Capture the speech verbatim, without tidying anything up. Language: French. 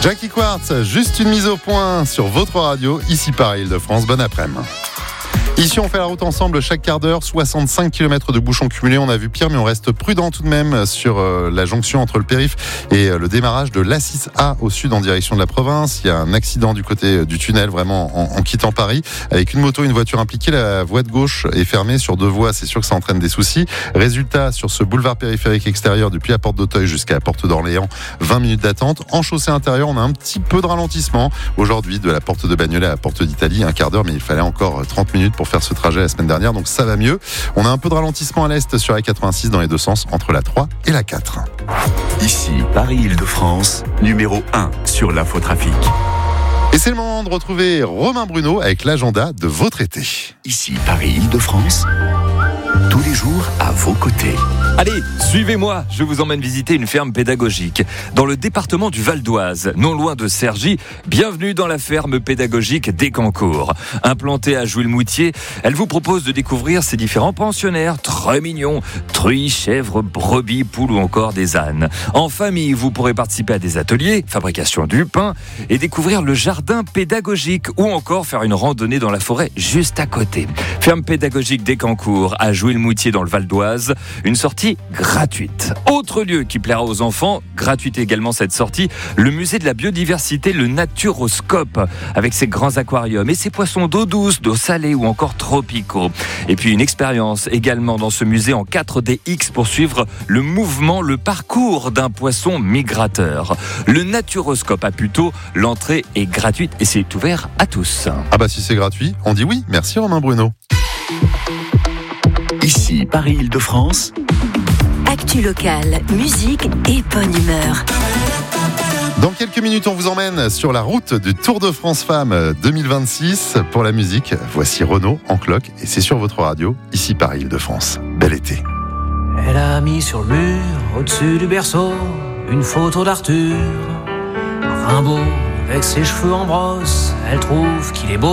Jackie Quartz, juste une mise au point sur votre radio, ici Paris, Île-de-France. Bon après-midi. Ici, on fait la route ensemble chaque quart d'heure, soixante-cinq kilomètres de bouchons cumulés. On a vu pire, mais on reste prudent tout de même sur euh, la jonction entre le périph' et euh, le démarrage de l'A six A au sud en direction de la province. Il y a un accident du côté du tunnel, vraiment en, en quittant Paris, avec une moto et une voiture impliquées. La voie de gauche est fermée sur deux voies. C'est sûr que ça entraîne des soucis. Résultat, sur ce boulevard périphérique extérieur, depuis la porte d'Auteuil jusqu'à la porte d'Orléans, vingt minutes d'attente. En chaussée intérieure, on a un petit peu de ralentissement. Aujourd'hui, de la porte de Bagnolet à la porte d'Italie, un quart d'heure, mais il fallait encore trente minutes pour faire ce trajet la semaine dernière, donc ça va mieux. On a un peu de ralentissement à l'est sur la quatre-vingt-six dans les deux sens, entre la trois et la quatre. Ici, Paris-Île-de-France, numéro un sur l'infotrafic. Et c'est le moment de retrouver Romain Bruno avec l'agenda de votre été. Ici, Paris-Île-de-France, tous les jours à vos côtés. Allez, suivez-moi, je vous emmène visiter une ferme pédagogique dans le département du Val d'Oise, non loin de Cergy. Bienvenue dans la ferme pédagogique d'Écancourt. Implantée à Jouy-le-Moutier, elle vous propose de découvrir ses différents pensionnaires très mignons, truies, chèvres, brebis, poules ou encore des ânes. En famille, vous pourrez participer à des ateliers, fabrication du pain et découvrir le jardin pédagogique ou encore faire une randonnée dans la forêt juste à côté. Ferme pédagogique d'Écancourt à Jouy-le-Moutier dans le Val d'Oise, une sortie gratuite. Autre lieu qui plaira aux enfants, gratuite également cette sortie, le musée de la biodiversité, le Naturoscope, avec ses grands aquariums et ses poissons d'eau douce, d'eau salée ou encore tropicaux. Et puis une expérience également dans ce musée en quatre D X pour suivre le mouvement, le parcours d'un poisson migrateur. Le Naturoscope à Puteaux, l'entrée est gratuite et c'est ouvert à tous. Ah bah si c'est gratuit, on dit oui. Merci Romain Bruno. Ici, Paris-Île-de-France. Actu locale, musique et bonne humeur. Dans quelques minutes, on vous emmène sur la route du Tour de France Femmes deux mille vingt-six. Pour la musique, voici Renaud en cloque et c'est sur votre radio, ici Paris-Île-de-France. Bel été. Elle a mis sur le mur, au-dessus du berceau, une photo d'Arthur. Rimbaud, avec ses cheveux en brosse, elle trouve qu'il est beau.